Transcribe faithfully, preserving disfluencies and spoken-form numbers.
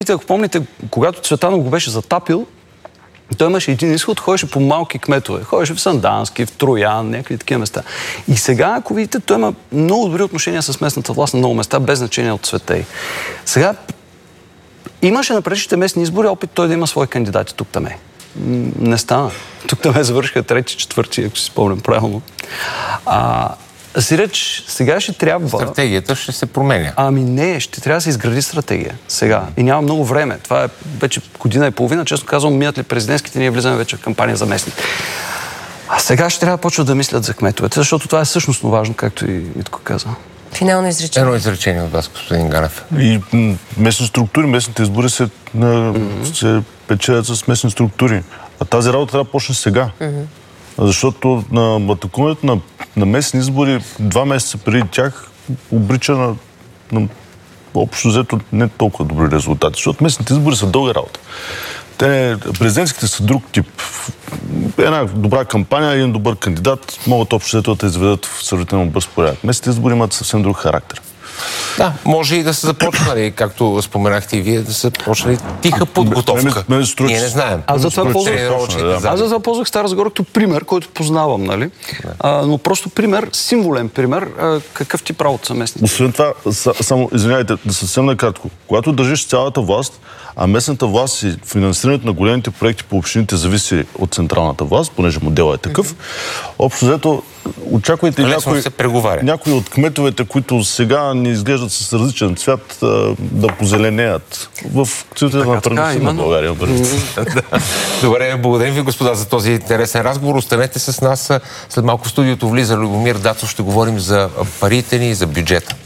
Ако помните, когато Цветанов го беше затапил, той имаше един изход, ходеше по малки кметове. Ходеше в Сандански, в Троян, някакви такива места. И сега, ако видите, той има много добри отношения с местната власт на много места, без значение от цвета й. Сега имаше на предишните местни избори опит той да има свои кандидати тук-там. Не стана. Тук-там завършиха трети, четвърти, ако си спомням правилно. А, си реч, сега ще трябва... Стратегията ще се променя. Ами не, ще трябва да се изгради стратегия. Сега. И няма много време. Това е вече година и половина. Честно казвам, минат ли президентските, ние влизаме вече в кампания за местни. А сега ще трябва да почват да мислят за кметовете, защото това е същностно важно, както и Митко каза. Финално изречение. Едно изречение от вас, господин Ганев. И местни структури, местните избори се, mm-hmm. се печелят с местни структури. А тази работа трябва да почне сега. Mm-hmm. Защото на атакуването на, на местни избори два месеца преди тях обрича на, на общо взето не толкова добри резултати. Защото местните избори са дълга работа. Те, президентските са друг тип. Една добра кампания, един добър кандидат могат общо взето да те изведат в сравнително бърз порядък. Местните избори имат съвсем друг характер. Да, може и да са започнали, както споменахте и вие, да са почнали тиха подготовка. Ме, ме стручи, Ние не знаем. Аз затова ползвах, да. аз затова ползвах Стара Загора като пример, който познавам, нали? Да. А, но просто пример, символен пример, а, какъв тип работа са местните. Освен това, само, извинявайте, да съвсем накратко, когато държиш цялата власт, а местната власт и финансирането на големите проекти по общините зависи от централната власт, понеже моделът е такъв, mm-hmm. общо взето очаквайте някои, някои от кметовете, които сега ни изглеждат с различен цвят, да позеленеят в цветите на трудности на България. Добре, благодарим ви, господа, за този интересен разговор. Останете с нас. След малко в студиото влиза Любомир Дацов. Ще говорим за парите ни и за бюджета.